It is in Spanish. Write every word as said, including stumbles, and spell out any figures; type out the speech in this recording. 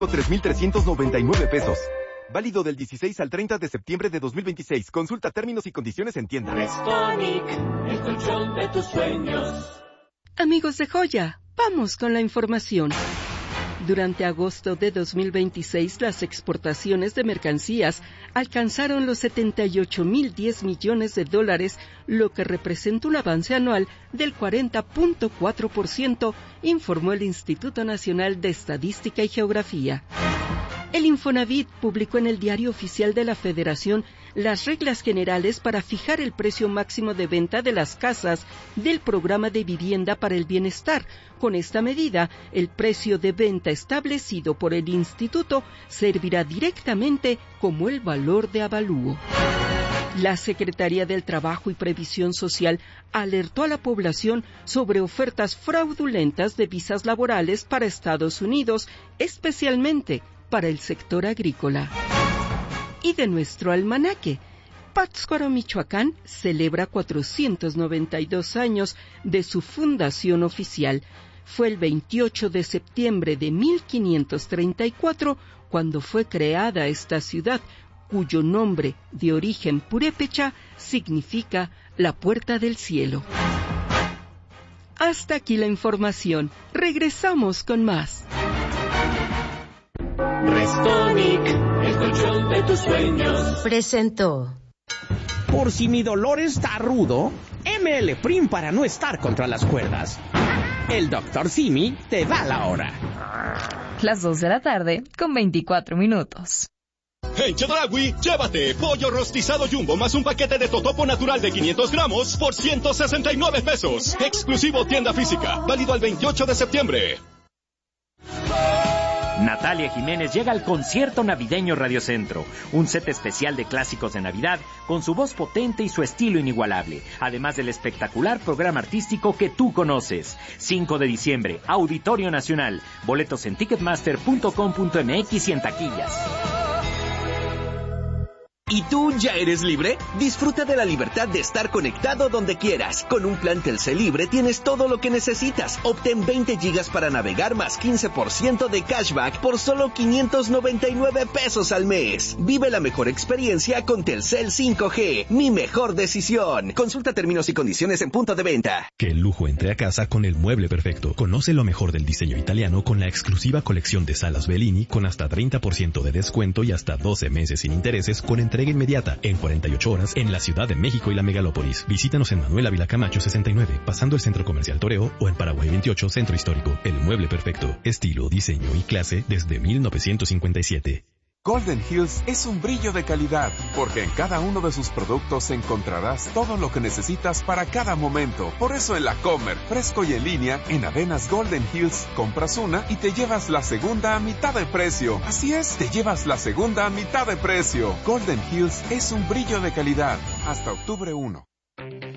tres mil trescientos noventa y nueve pesos. Válido del dieciséis al treinta de septiembre de dos mil veintiséis. Consulta términos y condiciones en tienda. Restonic, el colchón de tus sueños. Amigos de Joya, vamos con la información. Durante agosto de dos mil veintiséis, las exportaciones de mercancías alcanzaron los setenta y ocho mil diez millones de dólares, lo que representa un avance anual del cuarenta punto cuatro por ciento, informó el Instituto Nacional de Estadística y Geografía. El Infonavit publicó en el Diario Oficial de la Federación las reglas generales para fijar el precio máximo de venta de las casas del Programa de Vivienda para el Bienestar. Con esta medida, el precio de venta establecido por el instituto servirá directamente como el valor de avalúo. La Secretaría del Trabajo y Previsión Social alertó a la población sobre ofertas fraudulentas de visas laborales para Estados Unidos, especialmente para el sector agrícola. Y de nuestro almanaque, Pátzcuaro, Michoacán, celebra cuatrocientos noventa y dos años de su fundación oficial. Fue el veintiocho de septiembre de mil quinientos treinta y cuatro cuando fue creada esta ciudad, cuyo nombre, de origen purépecha, significa la puerta del cielo. Hasta aquí la información. Regresamos con más. Restonic, el colchón de tus sueños. Presentó. Por si mi dolor está rudo, M L Prim para no estar contra las cuerdas. El doctor Simi te da la hora. Las dos de la tarde con veinticuatro minutos. En Chedraui, llévate pollo rostizado Jumbo más un paquete de totopo natural de quinientos gramos por ciento sesenta y nueve pesos. Exclusivo tienda física, válido al veintiocho de septiembre. Natalia Jiménez llega al concierto navideño Radiocentro, un set especial de clásicos de Navidad con su voz potente y su estilo inigualable, además del espectacular programa artístico que tú conoces. cinco de diciembre, Auditorio Nacional, boletos en ticketmaster punto com punto m x y en taquillas. ¿Y tú ya eres libre? Disfruta de la libertad de estar conectado donde quieras. Con un plan Telcel Libre tienes todo lo que necesitas. Obtén veinte gigas para navegar más quince por ciento de cashback por solo quinientos noventa y nueve pesos al mes. Vive la mejor experiencia con Telcel cinco G. Mi mejor decisión. Consulta términos y condiciones en punto de venta. Que el lujo entre a casa con el mueble perfecto. Conoce lo mejor del diseño italiano con la exclusiva colección de salas Bellini con hasta treinta por ciento de descuento y hasta doce meses sin intereses con entrega inmediata en cuarenta y ocho horas en la Ciudad de México y la Megalópolis. Visítanos en Manuel Ávila Camacho sesenta y nueve, pasando el Centro Comercial Toreo, o en Paraguay veintiocho, Centro Histórico. El mueble perfecto, estilo, diseño y clase desde mil novecientos cincuenta y siete. Golden Hills es un brillo de calidad, porque en cada uno de sus productos encontrarás todo lo que necesitas para cada momento. Por eso en la Comer, fresco y en línea, en Avenas Golden Hills, compras una y te llevas la segunda a mitad de precio. Así es, te llevas la segunda a mitad de precio. Golden Hills es un brillo de calidad. Hasta octubre primero.